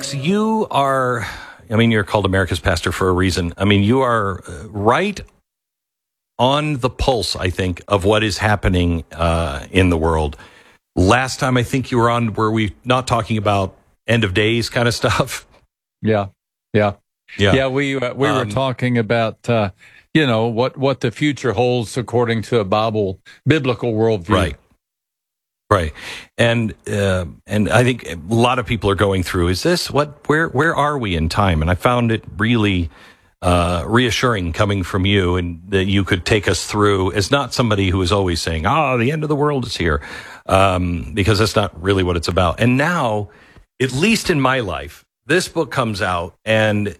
Max, you are, you're called America's pastor for a reason. You are right on the pulse, I think, of what is happening in the world. Last time I think you were on, were we not talking about end of days kind of stuff? Yeah. We were talking about what the future holds according to a biblical worldview. Right, and I think a lot of people are going through. Is this where are we in time? And I found it really reassuring coming from you, and that you could take us through as not somebody who is always saying, the end of the world is here, because that's not really what it's about. And now, at least in my life, this book comes out, and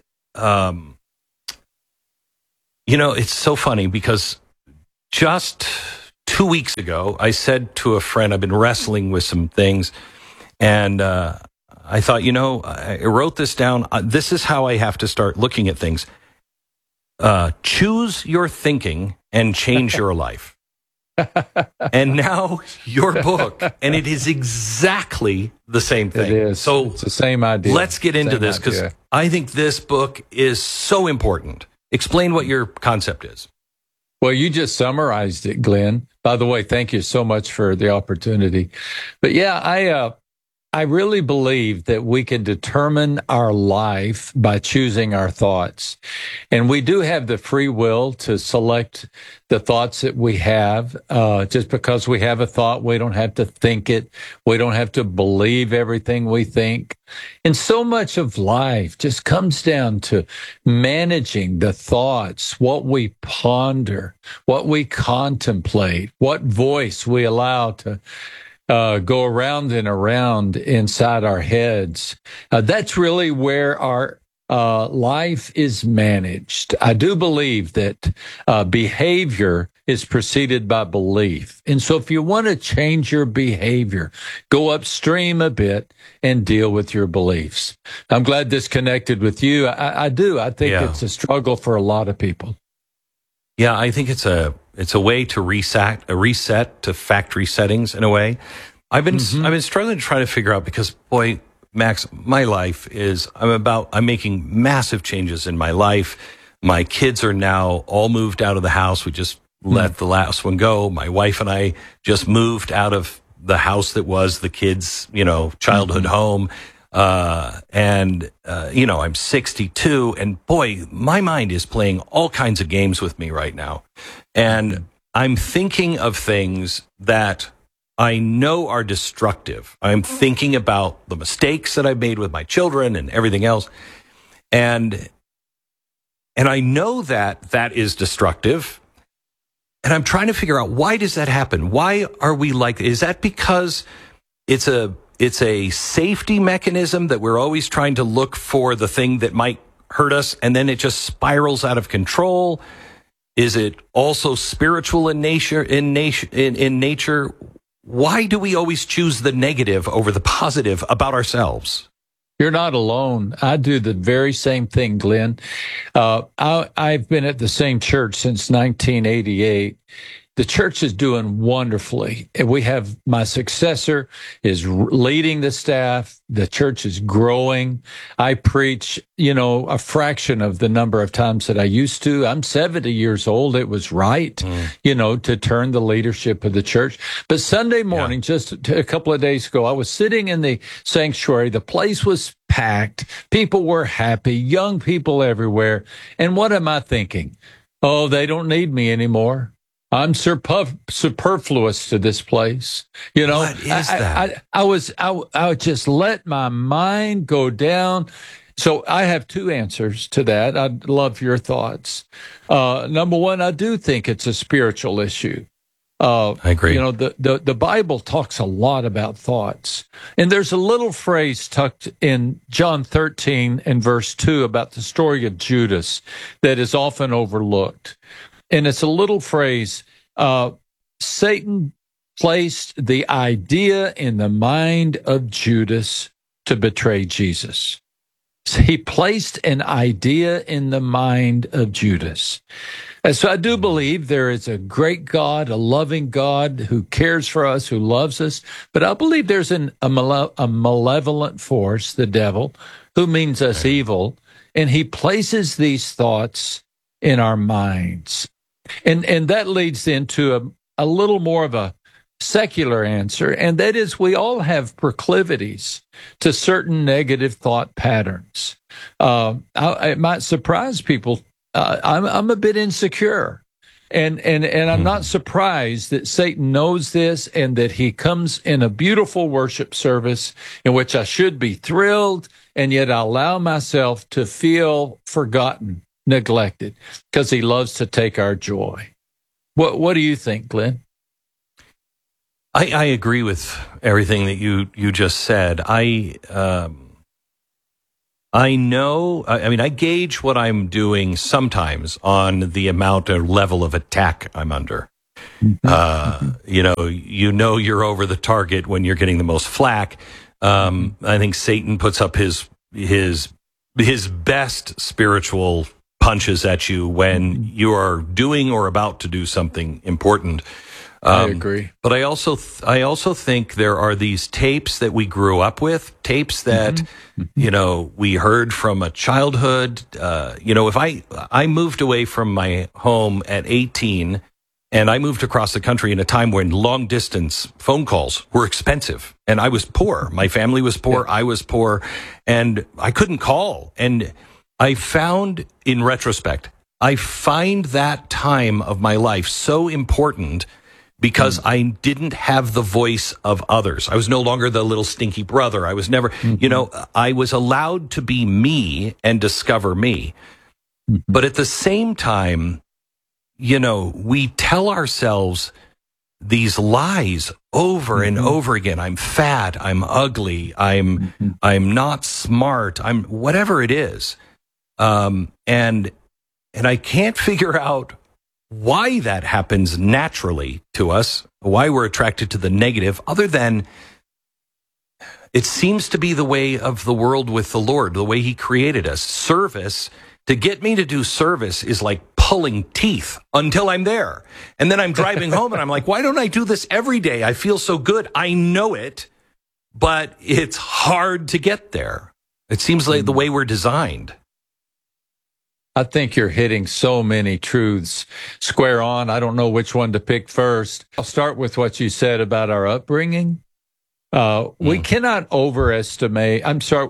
it's so funny because just 2 weeks ago, I said to a friend, I've been wrestling with some things, and I thought, I wrote this down. This is how I have to start looking at things. Choose your thinking and change your life. And now your book, and it is exactly the same thing. It is. So it's the same idea. Let's get into this, because I think this book is so important. Explain what your concept is. Well, you just summarized it, Glenn. By the way, thank you so much for the opportunity. But yeah, I really believe that we can determine our life by choosing our thoughts. And we do have the free will to select the thoughts that we have. Just because we have a thought, we don't have to think it. We don't have to believe everything we think. And so much of life just comes down to managing the thoughts, what we ponder, what we contemplate, what voice we allow to go around and around inside our heads. That's really where our life is managed. I do believe that behavior is preceded by belief. And so if you want to change your behavior, go upstream a bit and deal with your beliefs. I'm glad this connected with you. I do. I think it's a struggle for a lot of people. Yeah, I think it's a way to reset to factory settings in a way. I've been struggling to try to figure out, because boy, Max, my life is I'm making massive changes in my life. My kids are now all moved out of the house. We just let the last one go. My wife and I just moved out of the house that was the kids' childhood home. I'm 62, and boy, my mind is playing all kinds of games with me right now. And I'm thinking of things that I know are destructive. I'm thinking about the mistakes that I've made with my children and everything else. And I know that is destructive. And I'm trying to figure out, why does that happen? Why are we like, is that because it's a safety mechanism that we're always trying to look for the thing that might hurt us, and then it just spirals out of control? Is it also spiritual in nature? Why do we always choose the negative over the positive about ourselves? You're not alone. I do the very same thing, Glenn. I've been at the same church since 1988. The church is doing wonderfully. We have my successor is leading the staff. The church is growing. I preach, a fraction of the number of times that I used to. I'm 70 years old. It was right, to turn the leadership of the church. But Sunday morning, just a couple of days ago, I was sitting in the sanctuary. The place was packed. People were happy, young people everywhere. And what am I thinking? Oh, they don't need me anymore. I'm superfluous to this place. What is that? I just let my mind go down. So I have two answers to that. I'd love your thoughts. Number one, I do think it's a spiritual issue. I agree. The Bible talks a lot about thoughts. And there's a little phrase tucked in John 13 and verse 2 about the story of Judas that is often overlooked. And it's a little phrase. Satan placed the idea in the mind of Judas to betray Jesus. He placed an idea in the mind of Judas. And so I do believe there is a great God, a loving God who cares for us, who loves us. But I believe there's a malevolent force, the devil, who means us evil. And he places these thoughts in our minds. And that leads into a little more of a secular answer, and that is we all have proclivities to certain negative thought patterns. It might surprise people. I'm a bit insecure, and I'm not surprised that Satan knows this and that he comes in a beautiful worship service in which I should be thrilled, and yet I allow myself to feel forgotten, neglected, because he loves to take our joy. What do you think, Glenn? I agree with everything that you just said. I know, I mean, I gauge what I'm doing sometimes on the amount or level of attack I'm under. You know you're over the target when you're getting the most flack. I think Satan puts up his best spiritual punches at you when you are doing or about to do something important. I agree. But I also think there are these tapes that we grew up with, tapes that, we heard from a childhood. If I moved away from my home at 18 and I moved across the country in a time when long distance phone calls were expensive and I was poor. My family was poor. Yeah. I was poor and I couldn't call. And I found in retrospect, I find that time of my life so important because I didn't have the voice of others. I was no longer the little stinky brother. I was never, I was allowed to be me and discover me. But at the same time, we tell ourselves these lies over and over again. I'm fat, I'm ugly, I'm not smart, I'm whatever it is. And I can't figure out why that happens naturally to us, why we're attracted to the negative, other than it seems to be the way of the world with the Lord, the way he created us. Service, to get me to do service is like pulling teeth until I'm there. And then I'm driving home and I'm like, why don't I do this every day? I feel so good. I know it, but it's hard to get there. It seems like the way we're designed. I think you're hitting so many truths square on. I don't know which one to pick first. I'll start with what you said about our upbringing. We cannot overestimate,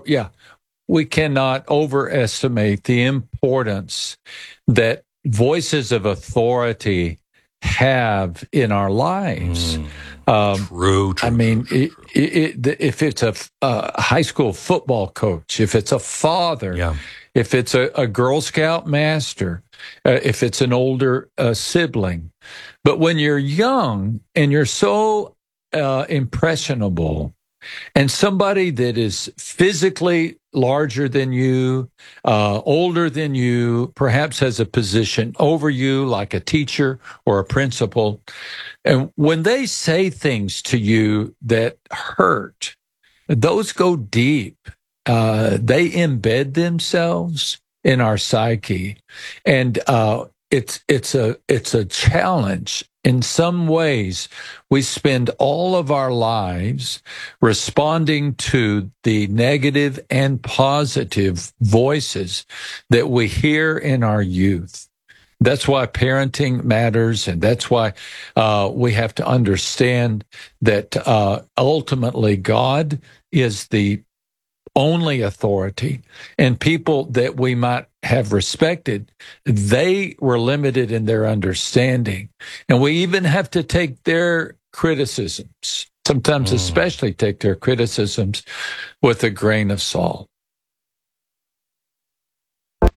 we cannot overestimate the importance that voices of authority have in our lives. True. I mean, if it's a high school football coach, if it's a father, if it's a Girl Scout master, if it's an older sibling. But when you're young and you're so impressionable, and somebody that is physically larger than you, older than you, perhaps has a position over you, like a teacher or a principal, and when they say things to you that hurt, those go deep. They embed themselves in our psyche, and it's a challenge. In some ways, we spend all of our lives responding to the negative and positive voices that we hear in our youth. That's why parenting matters, and that's why we have to understand that ultimately God is the only authority, and people that we might have respected, they were limited in their understanding. And we even have to take their criticisms, sometimes especially take their criticisms with a grain of salt.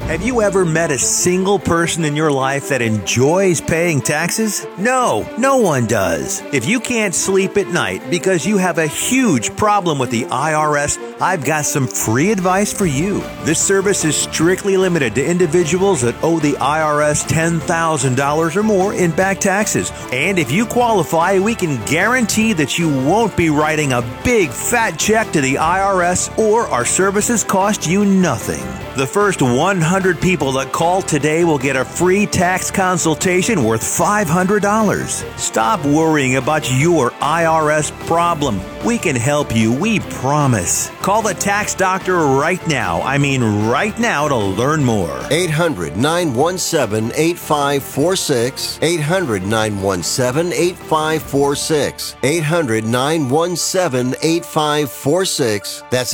Have you ever met a single person in your life that enjoys paying taxes? No, no one does. If you can't sleep at night because you have a huge problem with the IRS, I've got some free advice for you. This service is strictly limited to individuals that owe the IRS $10,000 or more in back taxes. And if you qualify, we can guarantee that you won't be writing a big fat check to the IRS, or our services cost you nothing. The first 100 people that call today will get a free tax consultation worth $500. Stop worrying about your IRS problem. We can help you, we promise. Call the tax doctor right now. I mean right now, to learn more. 800-917-8546. 800-917-8546. 800-917-8546. That's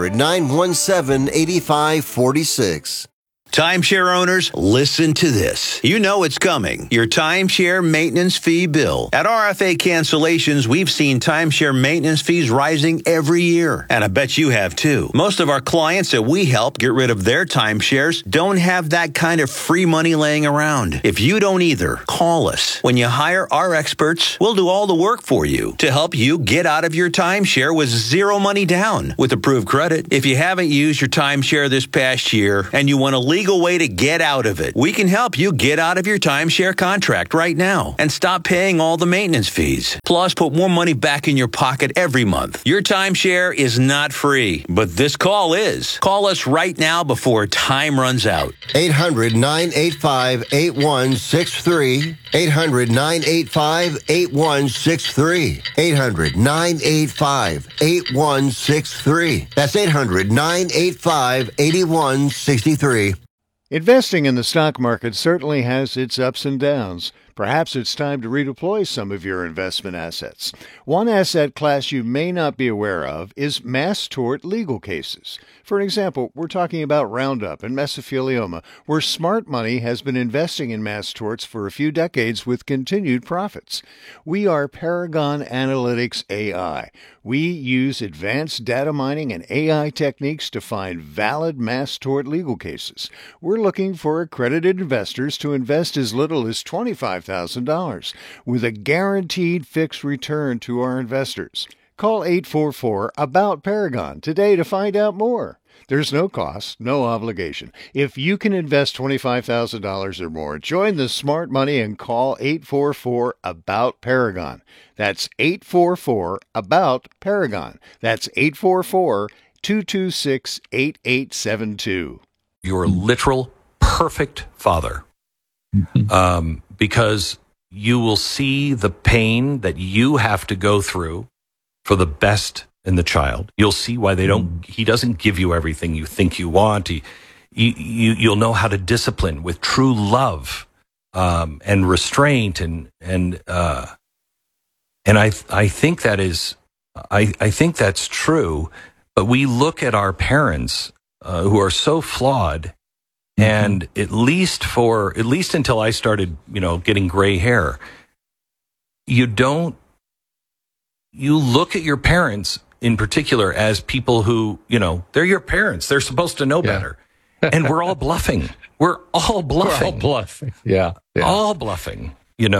800-917-8546. Timeshare owners, listen to this. You know it's coming. Your timeshare maintenance fee bill. At RFA Cancellations, we've seen timeshare maintenance fees rising every year. And I bet you have too. Most of our clients that we help get rid of their timeshares don't have that kind of free money laying around. If you don't either, call us. When you hire our experts, we'll do all the work for you to help you get out of your timeshare with zero money down with approved credit. If you haven't used your timeshare this past year and you want a legal way to get out of it, we can help you get out of your timeshare contract right now and stop paying all the maintenance fees. Plus, put more money back in your pocket every month. Your timeshare is not free, but this call is. Call us right now before time runs out. 800-985-8163. 800-985-8163. 800-985-8163. That's 800-985-8163. Investing in the stock market certainly has its ups and downs. Perhaps it's time to redeploy some of your investment assets. One asset class you may not be aware of is mass tort legal cases. For example, we're talking about Roundup and mesothelioma, where smart money has been investing in mass torts for a few decades with continued profits. We are Paragon Analytics AI. We use advanced data mining and AI techniques to find valid mass tort legal cases. We're looking for accredited investors to invest as little as $25,000 with a guaranteed fixed return to our investors. Call 844-ABOUT-PARAGON today to find out more. There's no cost, no obligation. If you can invest $25,000 or more, join the smart money and call 844-ABOUT-PARAGON. That's 844-ABOUT-PARAGON. That's 844-226-8872. Your literal perfect father. Because you will see the pain that you have to go through for the best in the child. You'll see why he doesn't give you everything you think you want. You'll know how to discipline with true love, and restraint. And I think that is, I think that's true. But we look at our parents, who are so flawed, and at least until I started, getting gray hair, you look at your parents in particular as people who, they're your parents. They're supposed to know better. And we're all bluffing. We're all bluffing. Yeah. All bluffing,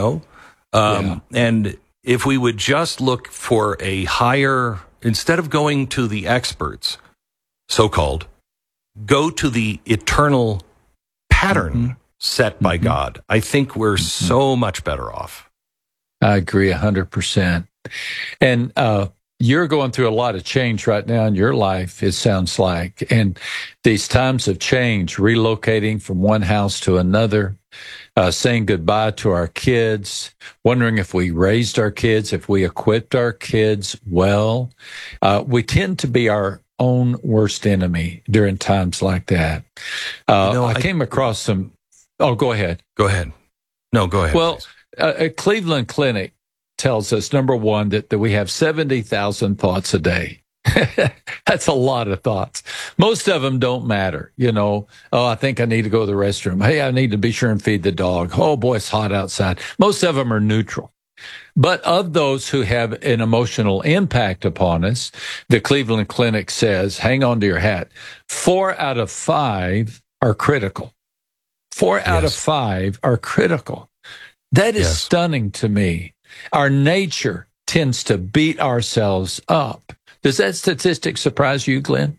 And if we would just look for a higher, instead of going to the experts, so-called, go to the eternal pattern set by God, I think we're so much better off. I agree 100%. And you're going through a lot of change right now in your life, it sounds like. And these times of change, relocating from one house to another, saying goodbye to our kids, wondering if we raised our kids, if we equipped our kids well. We tend to be our own worst enemy during times like that. I came across some... Oh, go ahead. Go ahead. No, go ahead. Well, Cleveland Clinic tells us, number one, that we have 70,000 thoughts a day. That's a lot of thoughts. Most of them don't matter. I think I need to go to the restroom. Hey, I need to be sure and feed the dog. Oh, boy, it's hot outside. Most of them are neutral. But of those who have an emotional impact upon us, the Cleveland Clinic says, hang on to your hat, 4 out of 5 are critical. 4 out of 5 are critical. That is stunning to me. Our nature tends to beat ourselves up. Does that statistic surprise you, Glenn?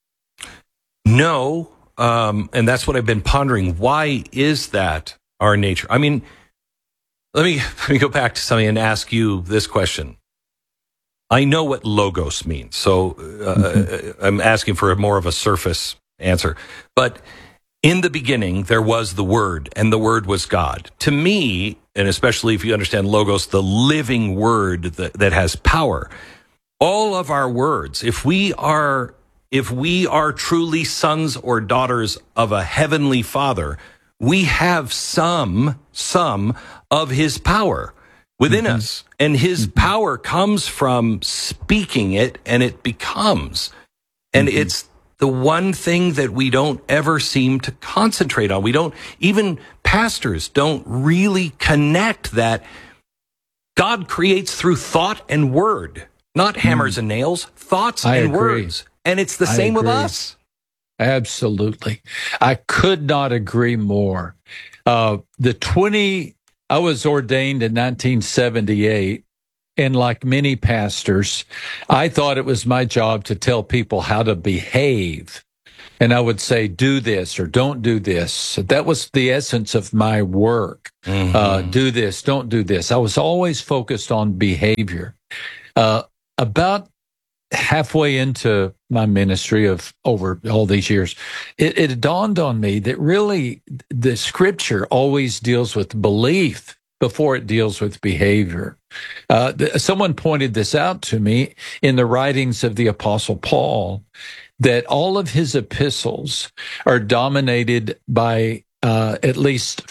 No, and that's what I've been pondering. Why is that our nature? I mean, let me go back to something and ask you this question. I know what logos means, so I'm asking for more of a surface answer. But in the beginning, there was the Word, and the Word was God. To me, and especially if you understand logos, the living Word that has power, all of our words, if we are truly sons or daughters of a heavenly Father, we have some of his power within us. And his power comes from speaking it, and it becomes. And it's the one thing that we don't ever seem to concentrate on. Even pastors don't really connect that God creates through thought and word, not hammers and nails, thoughts and words. And it's the same with us. Absolutely. I could not agree more. I was ordained in 1978, and like many pastors, I thought it was my job to tell people how to behave. And I would say, do this or don't do this. That was the essence of my work. Do this, don't do this. I was always focused on behavior. About halfway into my ministry of over all these years, it dawned on me that really the scripture always deals with belief before it deals with behavior. Someone pointed this out to me in the writings of the Apostle Paul, that all of his epistles are dominated by at least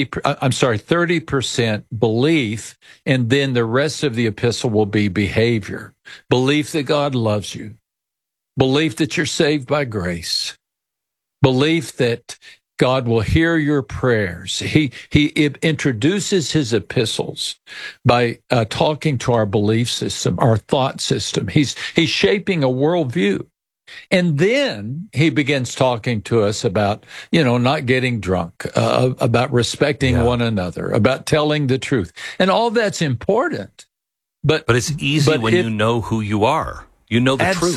30% belief, and then the rest of the epistle will be behavior. Belief that God loves you, belief that you're saved by grace, belief that God will hear your prayers. He introduces his epistles by talking to our belief system, our thought system. He's shaping a worldview. And then he begins talking to us about, not getting drunk, about respecting one another, about telling the truth. And all that's important. But it's easy when you know who you are. You know the truth.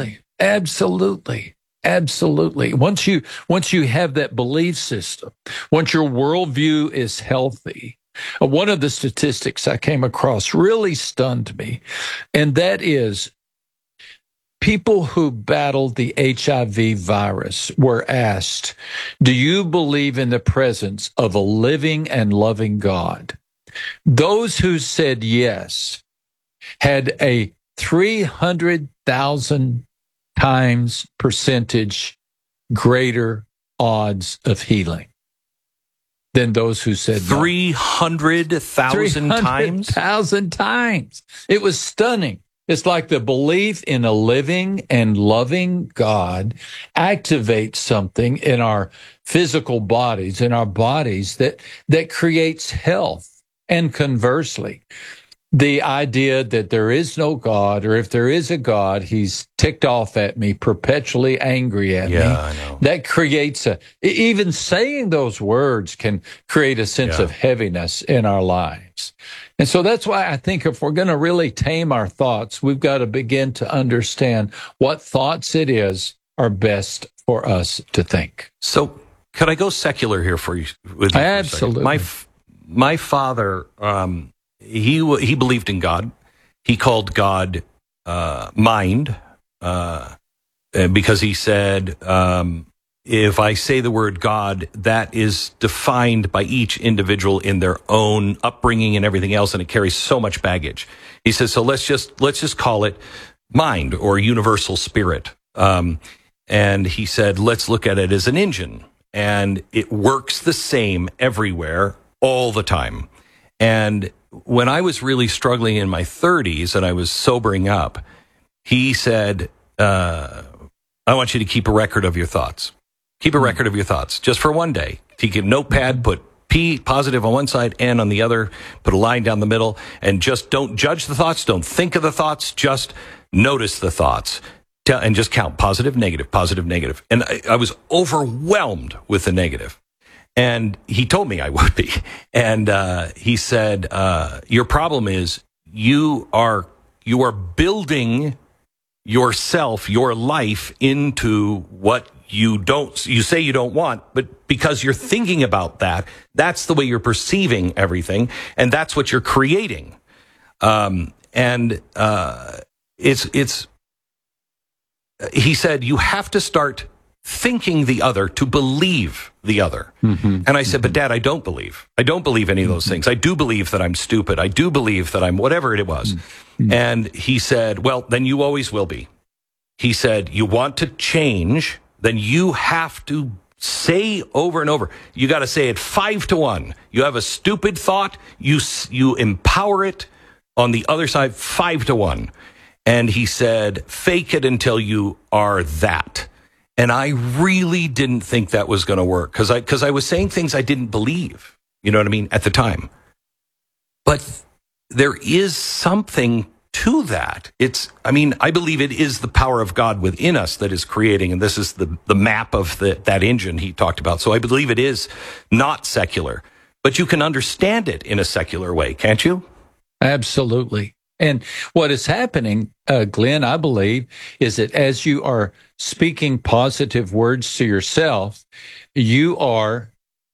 Absolutely. Once you have that belief system, once your worldview is healthy, one of the statistics I came across really stunned me, and that is people who battled the HIV virus were asked, do you believe in the presence of a living and loving God? Those who said yes had a 300,000 times percentage greater odds of healing than those who said 300,000 times? 300,000 times. It was stunning. It's like the belief in a living and loving God activates something in our physical bodies, that creates health. And conversely, the idea that there is no God, or if there is a God, he's ticked off at me, perpetually angry at me. I know. That creates even saying those words can create a sense of heaviness in our lives. And so that's why I think if we're going to really tame our thoughts, we've got to begin to understand what thoughts it is are best for us to think. So could I go secular here for you? Absolutely. My father, he believed in God. He called God mind because he said, if I say the word God, that is defined by each individual in their own upbringing and everything else, and it carries so much baggage. He says, so let's just call it mind or universal spirit. And he said, let's look at it as an engine, and it works the same everywhere all the time. And when I was really struggling in my 30s and I was sobering up, he said, I want you to keep a record of your thoughts. Keep a record of your thoughts just for one day. Take a notepad, put P positive on one side, N on the other, put a line down the middle, and just don't judge the thoughts. Don't think of the thoughts. Just notice the thoughts. And just count positive, negative, positive, negative. And I was overwhelmed with the negative. And he told me I would be. And he said, your problem is you are building yourself, your life into what you say you don't want, but because you're thinking about that, that's the way you're perceiving everything. And that's what you're creating. He said, you have to start thinking the other to believe the other. Mm-hmm. And I said, but Dad, I don't believe any of those things. I do believe that I'm stupid. I do believe that I'm whatever it was. Mm-hmm. And he said, well, then you always will be. He said, you want to change, then you have to say over and over. You got to say it 5 to 1. You have a stupid thought. You empower it on the other side 5 to 1. And he said, fake it until you are that. And I really didn't think that was going to work because I was saying things I didn't believe, you know what I mean, at the time. But there is something to that. I believe it is the power of God within us that is creating, and this is the map of that engine he talked about. So I believe it is not secular, but you can understand it in a secular way, can't you? Absolutely. And what is happening, Glenn, I believe, is that as you are speaking positive words to yourself, you are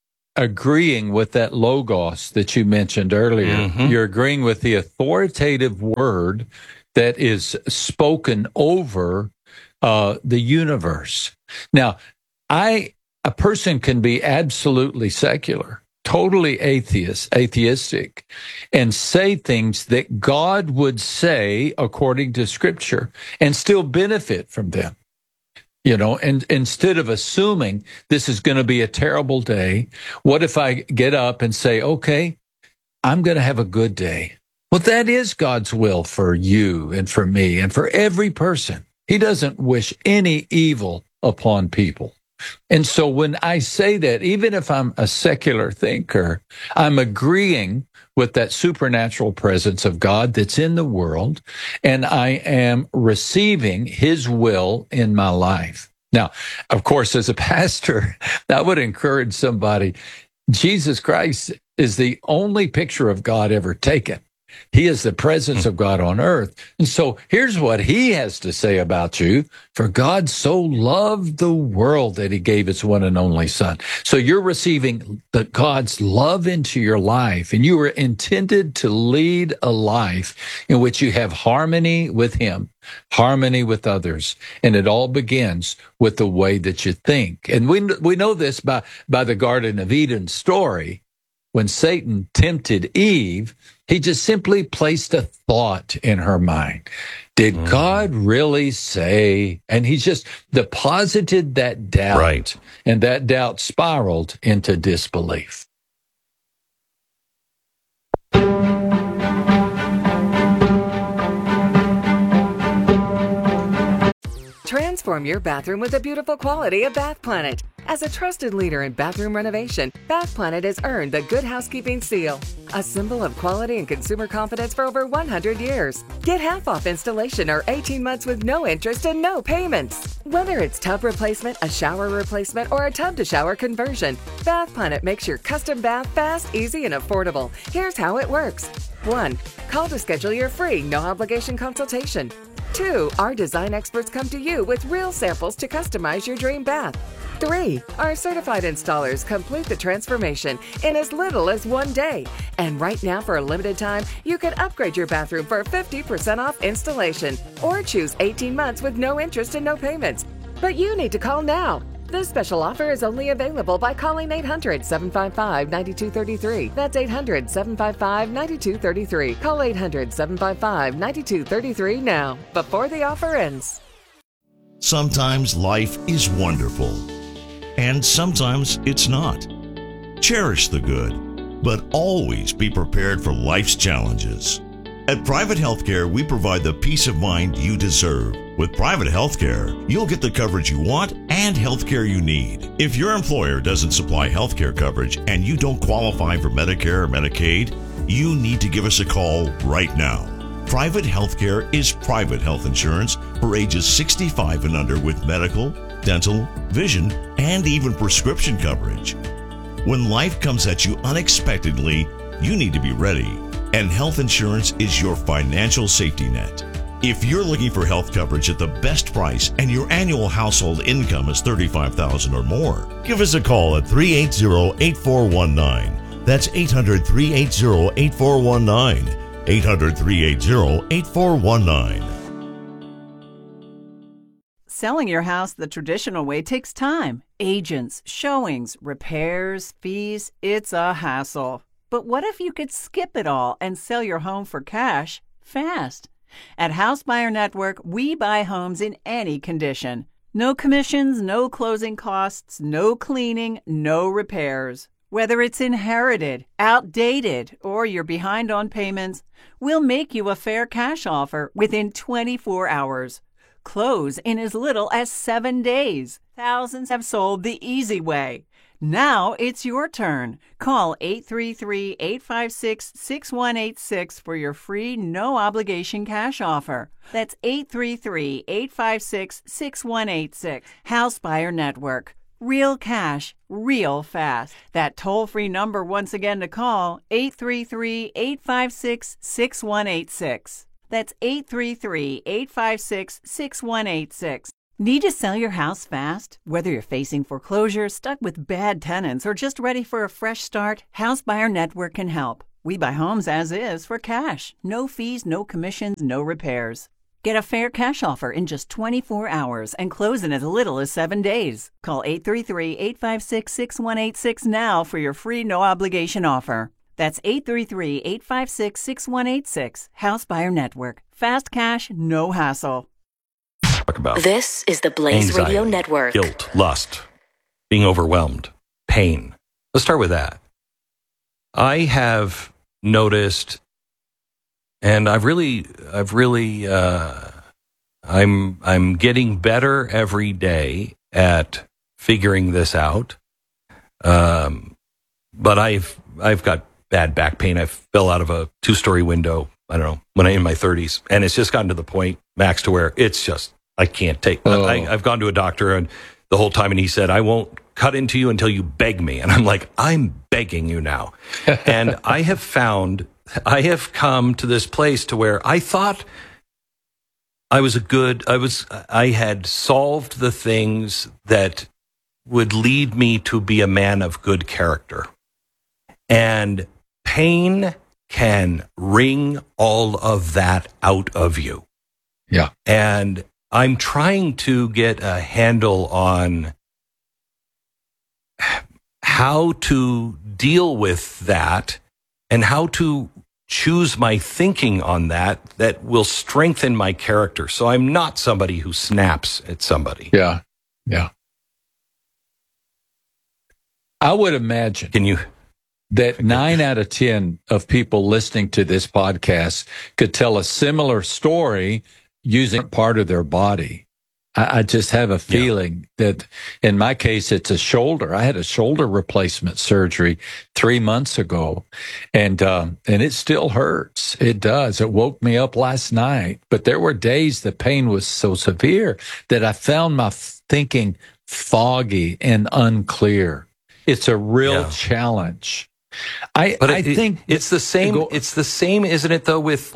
agreeing with that logos that you mentioned earlier. Mm-hmm. You're agreeing with the authoritative word that is spoken over the universe. Now, a person can be absolutely secular, totally atheistic, and say things that God would say according to Scripture and still benefit from them. You know, and instead of assuming this is going to be a terrible day, what if I get up and say, okay, I'm going to have a good day? Well, that is God's will for you and for me and for every person. He doesn't wish any evil upon people. And so when I say that, even if I'm a secular thinker, I'm agreeing with that supernatural presence of God that's in the world, and I am receiving his will in my life. Now, of course, as a pastor, I would encourage somebody, Jesus Christ is the only picture of God ever taken. He is the presence of God on earth. And so here's what he has to say about you. For God so loved the world that he gave his one and only son. So you're receiving God's love into your life, and you were intended to lead a life in which you have harmony with him, harmony with others. And it all begins with the way that you think. And we know this by the Garden of Eden story. When Satan tempted Eve, he just simply placed a thought in her mind. Did God really say? And he just deposited that doubt. Right. And that doubt spiraled into disbelief. Transform your bathroom with the beautiful quality of Bath Planet. As a trusted leader in bathroom renovation, Bath Planet has earned the Good Housekeeping seal, a symbol of quality and consumer confidence for over 100 years. Get half off installation or 18 months with no interest and no payments. Whether it's tub replacement, a shower replacement, or a tub-to-shower conversion, Bath Planet makes your custom bath fast, easy, and affordable. Here's how it works. 1. Call to schedule your free, no-obligation consultation. 2. Our design experts come to you with real samples to customize your dream bath. 3. Our certified installers complete the transformation in as little as 1 day. And right now, for a limited time, you can upgrade your bathroom for 50% off installation or choose 18 months with no interest and no payments. But you need to call now. This special offer is only available by calling 800-755-9233. That's 800-755-9233. Call 800-755-9233 now, before the offer ends. Sometimes life is wonderful, and sometimes it's not. Cherish the good, but always be prepared for life's challenges. At Private Healthcare, we provide the peace of mind you deserve. With Private Healthcare, you'll get the coverage you want and healthcare you need. If your employer doesn't supply healthcare coverage and you don't qualify for Medicare or Medicaid, you need to give us a call right now. Private healthcare is private health insurance for ages 65 and under with medical, dental, vision, and even prescription coverage. When life comes at you unexpectedly, you need to be ready, and health insurance is your financial safety net. If you're looking for health coverage at the best price and your annual household income is $35,000 or more, give us a call at 380-8419. That's 800-380-8419. 800-380-8419. Selling your house the traditional way takes time. Agents, showings, repairs, fees, it's a hassle. But what if you could skip it all and sell your home for cash fast? At House Buyer Network, we buy homes in any condition. No commissions, no closing costs, no cleaning, no repairs. Whether it's inherited, outdated, or you're behind on payments, we'll make you a fair cash offer within 24 hours. Close in as little as 7 days. Thousands have sold the easy way. Now it's your turn. Call 833-856-6186 for your free, no-obligation cash offer. That's 833-856-6186. House Buyer Network. Real cash, real fast. That toll-free number once again to call, 833-856-6186. That's 833-856-6186. Need to sell your house fast? Whether you're facing foreclosure, stuck with bad tenants, or just ready for a fresh start, House Buyer Network can help. We buy homes as is for cash. No fees, no commissions, no repairs. Get a fair cash offer in just 24 hours and close in as little as 7 days. Call 833-856-6186 now for your free no-obligation offer. That's 833-856-6186. House Buyer Network. Fast cash, no hassle. About this is the Blaze anxiety, Radio Network. Guilt, lust, being overwhelmed, pain. Let's start with that. I have noticed, and I'm getting better every day at figuring this out. But I've got bad back pain. I fell out of a 2-story window, I don't know, when I'm in my 30s, and it's just gotten to the point, Max, to where it's just, I can't take. I've gone to a doctor and the whole time, and he said, I won't cut into you until you beg me. And I'm like, I'm begging you now. And I have come to this place to where I thought I had solved the things that would lead me to be a man of good character. And pain can wring all of that out of you. Yeah. And I'm trying to get a handle on how to deal with that and how to choose my thinking on that will strengthen my character. So I'm not somebody who snaps at somebody. Yeah. Yeah. I would imagine that 9 out of 10 of people listening to this podcast could tell a similar story using part of their body. I just have a feeling that in my case, it's a shoulder. I had a shoulder replacement surgery 3 months ago, and it still hurts. It does. It woke me up last night, but there were days the pain was so severe that I found my thinking foggy and unclear. It's a real challenge. I think it's the same. It's the same, isn't it? Though, with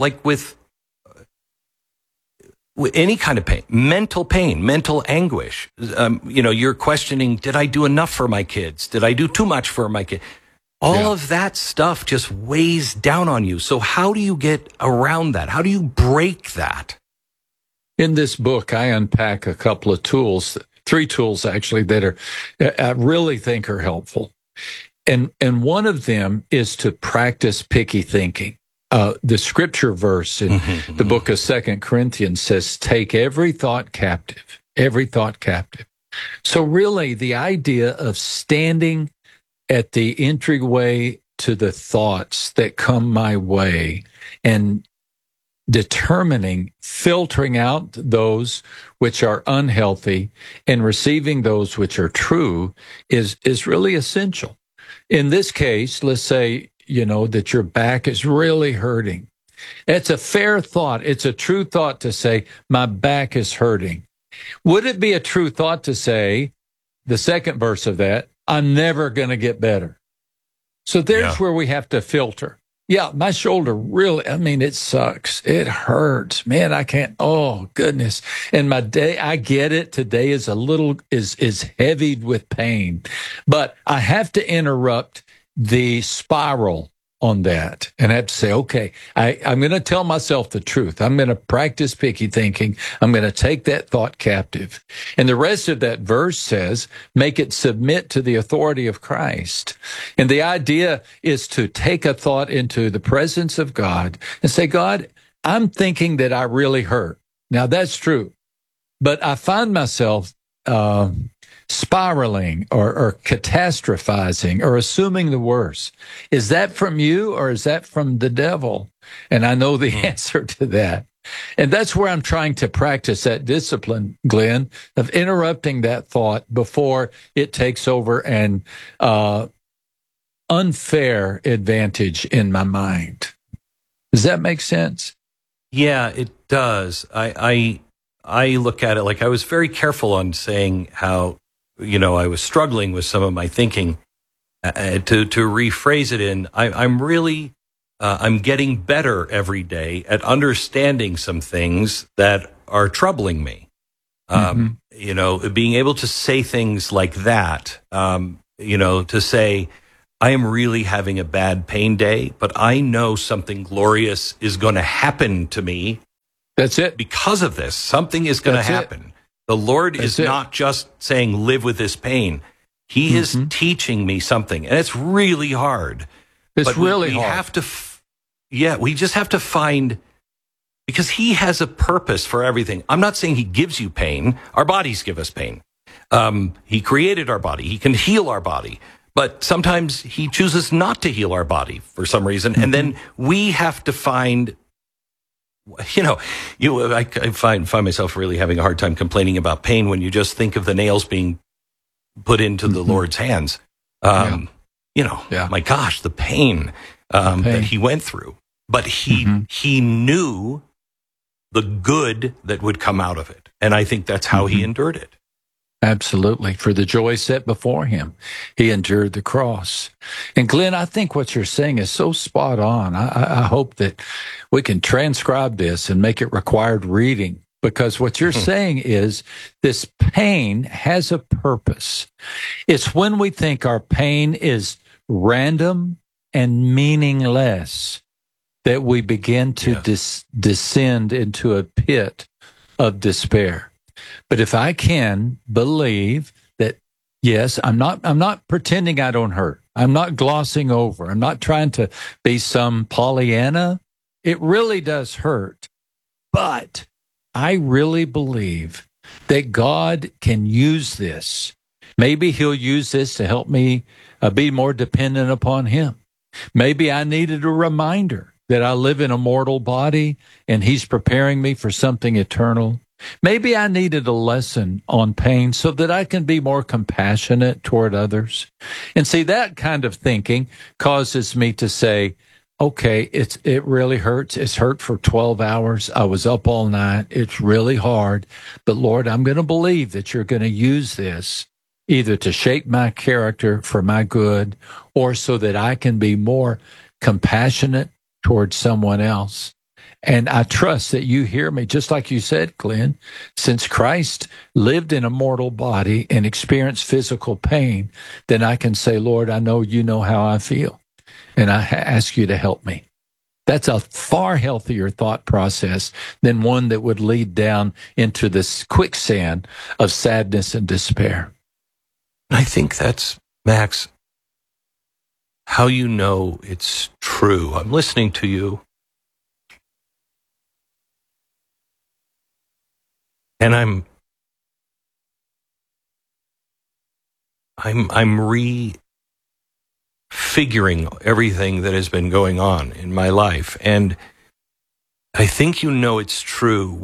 any kind of pain, mental anguish. You're questioning: did I do enough for my kids? Did I do too much for my kid? All of that stuff just weighs down on you. So how do you get around that? How do you break that? In this book, I unpack a couple of tools, 3 tools actually, that I really think are helpful. And one of them is to practice picky thinking. The scripture verse in the book of 2 Corinthians says, take every thought captive. So really the idea of standing at the entryway to the thoughts that come my way and determining, filtering out those which are unhealthy and receiving those which are true is really essential. In this case, let's say, that your back is really hurting It's a fair thought. It's a true thought to say, my back is hurting. Would it be a true thought to say, the second verse of that, I'm never going to get better? So there's where we have to filter. Yeah, my shoulder really, it sucks. It hurts. Man, I can't, oh, goodness. And my day, I get it. Today is is heavy with pain. But I have to interrupt the spiral on that and have to say, okay, I'm going to tell myself the truth. I'm going to practice picky thinking. I'm going to take that thought captive. And the rest of that verse says, make it submit to the authority of Christ. And the idea is to take a thought into the presence of God and say, God, I'm thinking that I really hurt. Now that's true. But I find myself, spiraling or catastrophizing or assuming the worst. Is that from you or is that from the devil? And I know the answer to that. And that's where I'm trying to practice that discipline, Glenn, of interrupting that thought before it takes over an unfair advantage in my mind. Does that make sense? Yeah, it does. I look at it like I was very careful on saying how, I was struggling with some of my thinking to rephrase it in, I'm getting better every day at understanding some things that are troubling me. Being able to say things like that, to say, I am really having a bad pain day, but I know something glorious is going to happen to me. That's it. Because of this, something is going to happen. The Lord is not just saying, live with this pain. He is teaching me something, and it's really hard. It's really hard. We just have to find, because He has a purpose for everything. I'm not saying He gives you pain. Our bodies give us pain. He created our body. He can heal our body. But sometimes He chooses not to heal our body for some reason. And then we have to find, I find myself really having a hard time complaining about pain when you just think of the nails being put into the Lord's hands. My gosh, the pain that He went through. But He knew the good that would come out of it. And I think that's how He endured it. Absolutely. For the joy set before Him, He endured the cross. And Glenn, I think what you're saying is so spot on. I hope that we can transcribe this and make it required reading, because what you're saying is this pain has a purpose. It's when we think our pain is random and meaningless that we begin to descend into a pit of despair. But if I can believe that, yes, I'm not pretending I don't hurt. I'm not glossing over. I'm not trying to be some Pollyanna. It really does hurt. But I really believe that God can use this. Maybe He'll use this to help me be more dependent upon Him. Maybe I needed a reminder that I live in a mortal body and He's preparing me for something eternal. Maybe I needed a lesson on pain so that I can be more compassionate toward others. And see, that kind of thinking causes me to say, okay, it really hurts. It's hurt for 12 hours. I was up all night. It's really hard. But Lord, I'm going to believe that You're going to use this either to shape my character for my good or so that I can be more compassionate towards someone else. And I trust that You hear me, just like you said, Glenn. Since Christ lived in a mortal body and experienced physical pain, then I can say, Lord, I know You know how I feel, and I ask You to help me. That's a far healthier thought process than one that would lead down into this quicksand of sadness and despair. I think that's, Max, how you know it's true. I'm listening to you. And I'm refiguring everything that has been going on in my life. And I think you know it's true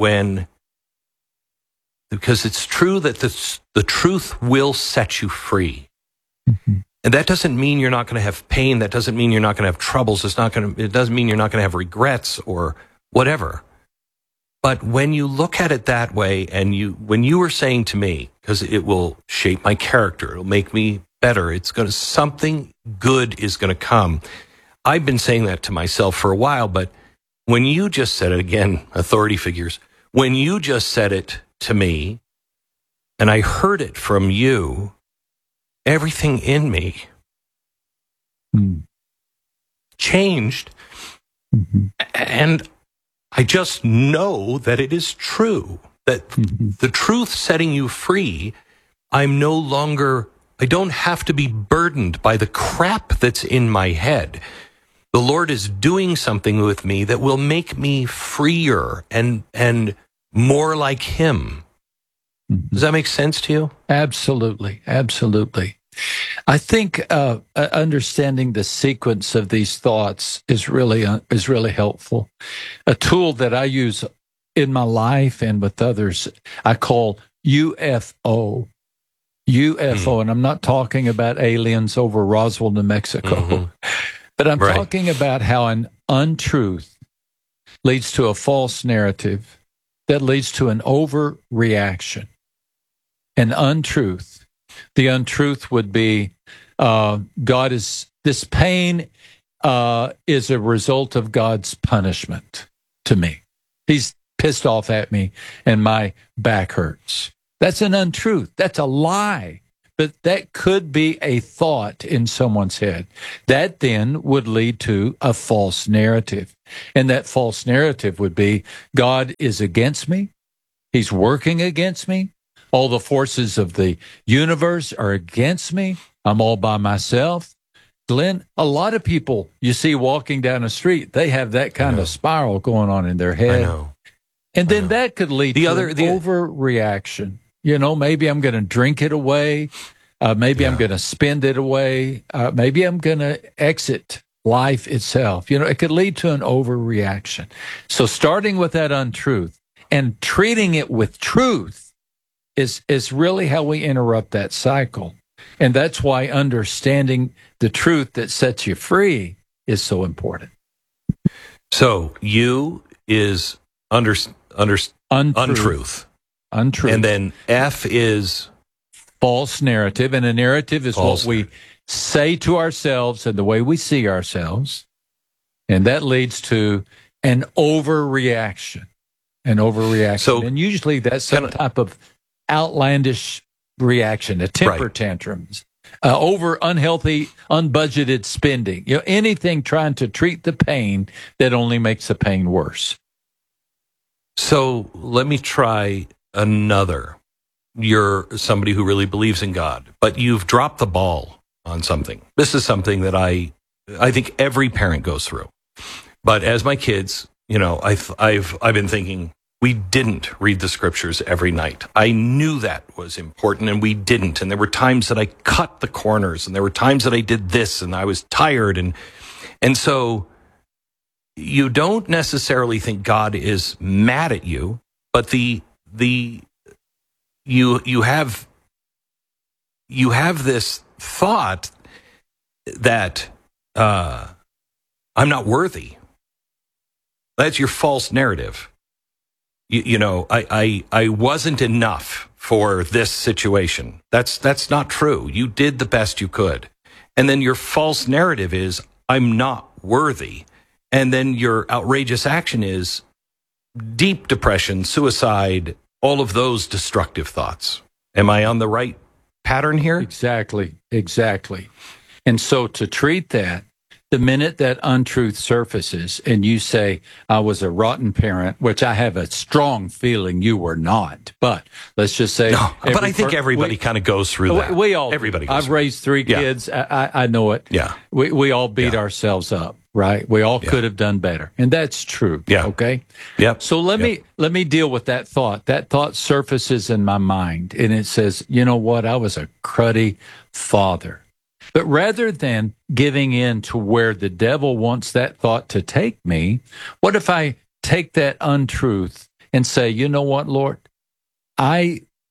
because it's true that the truth will set you free. And that doesn't mean you're not going to have pain. That doesn't mean you're not going to have troubles. It doesn't mean you're not going to have regrets or whatever. But when you look at it that way, and when you were saying to me, because it will shape my character, it'll make me better, something good is going to come. I've been saying that to myself for a while, but when you just said it, again, authority figures, when you just said it to me, and I heard it from you, everything in me changed. And I just know that it is true, that the truth setting you free, I don't have to be burdened by the crap that's in my head. The Lord is doing something with me that will make me freer and more like Him. Does that make sense to you? Absolutely. Absolutely. I think understanding the sequence of these thoughts is really helpful. A tool that I use in my life and with others, I call UFO. UFO, and I'm not talking about aliens over Roswell, New Mexico, but I'm talking about how an untruth leads to a false narrative that leads to an overreaction. An untruth. The untruth would be this pain is a result of God's punishment to me. He's pissed off at me and my back hurts. That's an untruth. That's a lie. But that could be a thought in someone's head. That then would lead to a false narrative. And that false narrative would be God is against me. He's working against me. All the forces of the universe are against me. I'm all by myself. Glenn, a lot of people you see walking down the street, they have that kind of spiral going on in their head. I know. And then that could lead to an overreaction. Maybe I'm going to drink it away. Maybe I'm going to spend it away. Maybe I'm going to exit life itself. It could lead to an overreaction. So starting with that untruth and treating it with truth is really how we interrupt that cycle. And that's why understanding the truth that sets you free is so important. So U is untruth. And then F is false narrative. And a narrative is what we say to ourselves and the way we see ourselves. And that leads to an overreaction. So, and usually that's some type of outlandish reaction, a temper tantrums, over unhealthy, unbudgeted spending, anything trying to treat the pain that only makes the pain worse. So let me try another. You're somebody who really believes in God, but you've dropped the ball on something. This is something that I think every parent goes through. But as my kids, I've been thinking, we didn't read the scriptures every night. I knew that was important, and we didn't. And there were times that I cut the corners, and there were times that I did this, and I was tired. And so you don't necessarily think God is mad at you, but you have this thought that I'm not worthy. That's your false narrative. I wasn't enough for this situation. That's not true. You did the best you could. And then your false narrative is, I'm not worthy. And then your outrageous action is deep depression, suicide, all of those destructive thoughts. Am I on the right pattern here? Exactly. And so to treat that, the minute that untruth surfaces and you say, I was a rotten parent, which I have a strong feeling you were not, but let's just say. No, but I think everybody kind of goes through that. Everybody goes I've raised 3 kids. I know it. Yeah. We all beat ourselves up, right? We all could have done better. And that's true. Yeah. Okay. Yep. So let me deal with that thought. That thought surfaces in my mind and it says, you know what? I was a cruddy father. But rather than giving in to where the devil wants that thought to take me, what if I take that untruth and say, you know what, Lord, I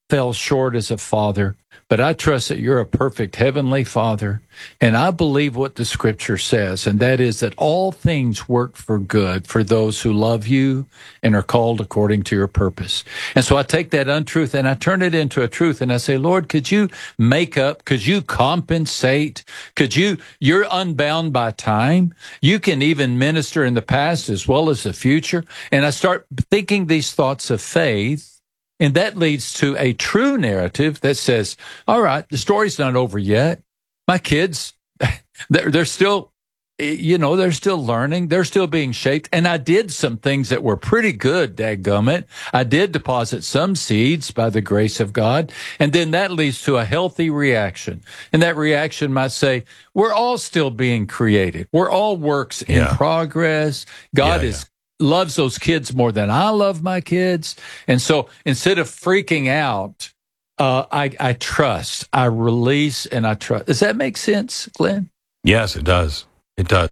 fell short as a father, but I trust that you're a perfect heavenly Father. And I believe what the scripture says, and that is that all things work for good for those who love you and are called according to your purpose. And so I take that untruth and I turn it into a truth. And I say, Lord, could you make up? Could you compensate? You're unbound by time. You can even minister in the past as well as the future. And I start thinking these thoughts of faith. And that leads to a true narrative that says, all right, the story's not over yet. My kids, they're still, they're still learning. They're still being shaped. And I did some things that were pretty good, dadgummit. I did deposit some seeds by the grace of God. And then that leads to a healthy reaction. And that reaction might say, we're all still being created. We're all works in progress. God loves those kids more than I love my kids. And so instead of freaking out, I trust, I release, and I trust. Does that make sense, Glenn? Yes, it does. It does.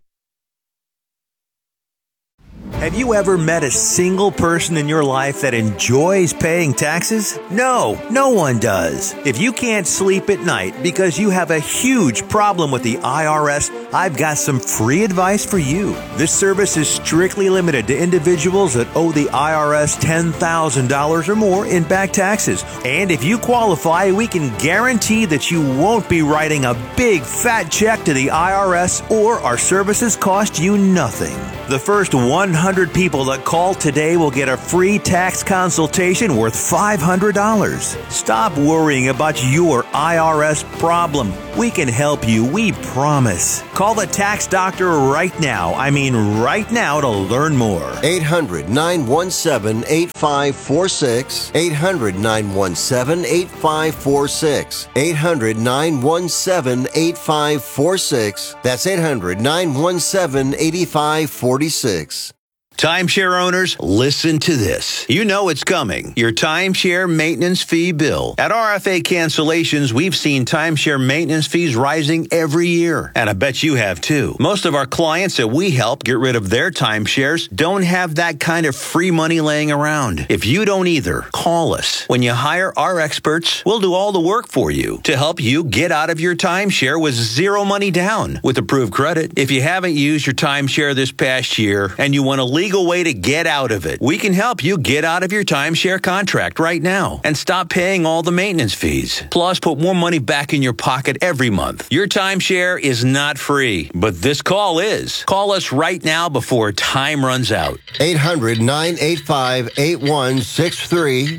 Have you ever met a single person in your life that enjoys paying taxes? No, no one does. If you can't sleep at night because you have a huge problem with the IRS, I've got some free advice for you. This service is strictly limited to individuals that owe the IRS $10,000 or more in back taxes. And if you qualify, we can guarantee that you won't be writing a big fat check to the IRS, or our services cost you nothing. The first 100 people that call today will get a free tax consultation worth $500. Stop worrying about your IRS problem. We can help you, we promise. Call the tax doctor right now. I mean right now, to learn more. 800-917-8546. 800-917-8546. 800-917-8546. That's 800-917-8546. Timeshare owners, listen to this. You know it's coming. Your timeshare maintenance fee bill. At RFA Cancellations, we've seen timeshare maintenance fees rising every year. And I bet you have too. Most of our clients that we help get rid of their timeshares don't have that kind of free money laying around. If you don't either, call us. When you hire our experts, we'll do all the work for you to help you get out of your timeshare with zero money down with approved credit. If you haven't used your timeshare this past year and you want to legal way to get out of it, we can help you get out of your timeshare contract right now and stop paying all the maintenance fees. Plus, put more money back in your pocket every month. Your timeshare is not free, but this call is. Call us right now before time runs out. 800-985-8163.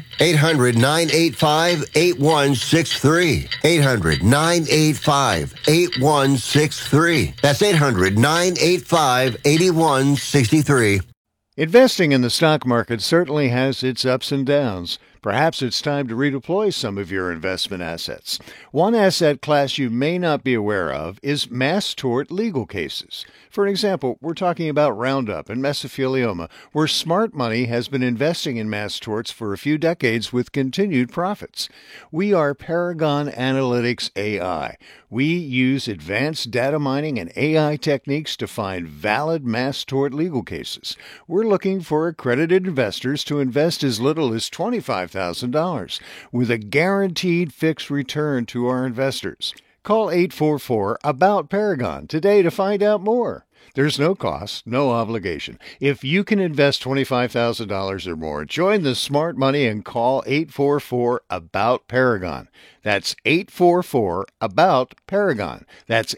800-985-8163. 800-985-8163. That's 800-985-8163. Investing in the stock market certainly has its ups and downs. Perhaps it's time to redeploy some of your investment assets. One asset class you may not be aware of is mass tort legal cases. For example, we're talking about Roundup and mesothelioma, where smart money has been investing in mass torts for a few decades with continued profits. We are Paragon Analytics AI. We use advanced data mining and AI techniques to find valid mass tort legal cases. We're looking for accredited investors to invest as little as $25,000 with a guaranteed fixed return to our investors. Call 844-ABOUT-PARAGON today to find out more. There's no cost, no obligation. If you can invest $25,000 or more, join the smart money and call 844-ABOUT-PARAGON. That's 844-ABOUT-PARAGON. That's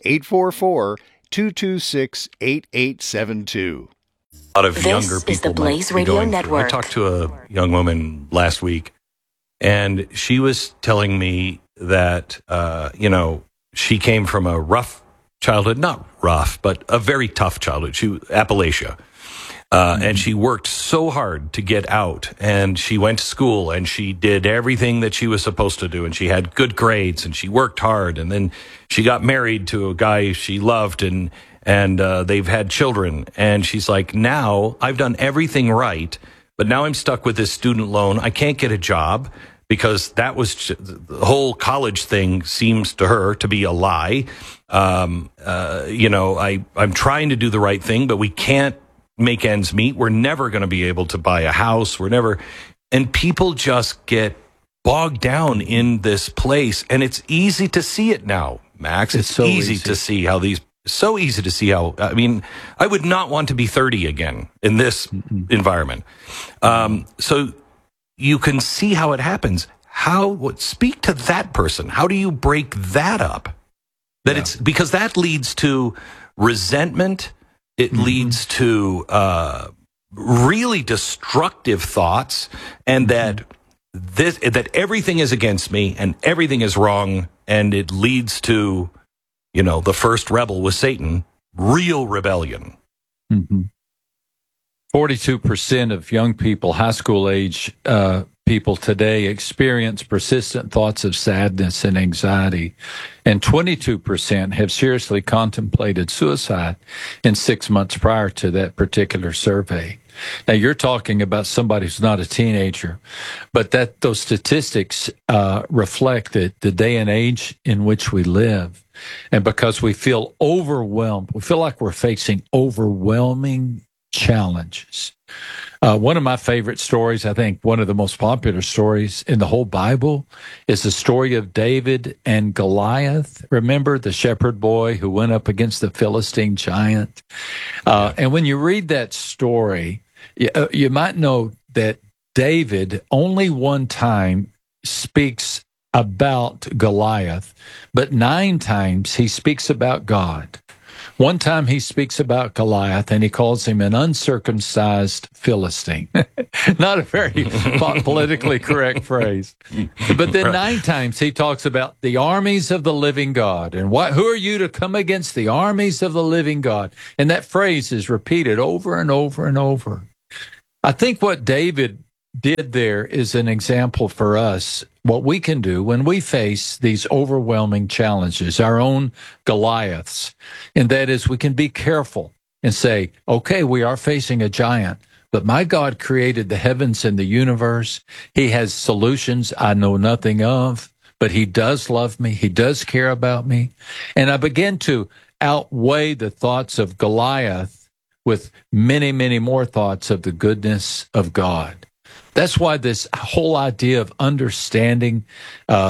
844-226-8872. A lot of younger people. This is the Blaze Radio Network. I talked to a young woman last week, and she was telling me that, she came from a rough childhood, not rough, but a very tough childhood. Appalachia. And she worked so hard to get out, and she went to school, and she did everything that she was supposed to do, and she had good grades, and she worked hard, and then she got married to a guy she loved, and they've had children. And she's like, now I've done everything right, but now I'm stuck with this student loan. I can't get a job because that was the whole college thing seems to her to be a lie. I'm trying to do the right thing, but we can't make ends meet. We're never going to be able to buy a house. And people just get bogged down in this place, and it's easy to see it now, Max. It's so easy to see how I mean, I would not want to be 30 again in this environment. So you can see how it happens. Speak to that person. How do you break that up? It's because that leads to resentment. It leads to really destructive thoughts, and that everything is against me and everything is wrong, and it leads to, the first rebel was Satan, real rebellion. 42% of young people, high school age people today, experience persistent thoughts of sadness and anxiety, and 22% have seriously contemplated suicide in 6 months prior to that particular survey. Now, you're talking about somebody who's not a teenager, but those statistics reflect that the day and age in which we live, and because we feel overwhelmed, we feel like we're facing overwhelming challenges. One of my favorite stories, I think one of the most popular stories in the whole Bible, is the story of David and Goliath. Remember the shepherd boy who went up against the Philistine giant? And when you read that story, you might know that David only one time speaks about Goliath, but 9 times he speaks about God. One time he speaks about Goliath, and he calls him an uncircumcised Philistine. Not a very politically correct phrase. But then 9 times he talks about the armies of the living God. And who are you to come against the armies of the living God? And that phrase is repeated over and over and over. I think what David did there is an example for us, what we can do when we face these overwhelming challenges, our own Goliaths. And that is, we can be careful and say, okay, we are facing a giant, but my God created the heavens and the universe. He has solutions I know nothing of, but he does love me. He does care about me. And I begin to outweigh the thoughts of Goliath with many, many more thoughts of the goodness of God. That's why this whole idea of understanding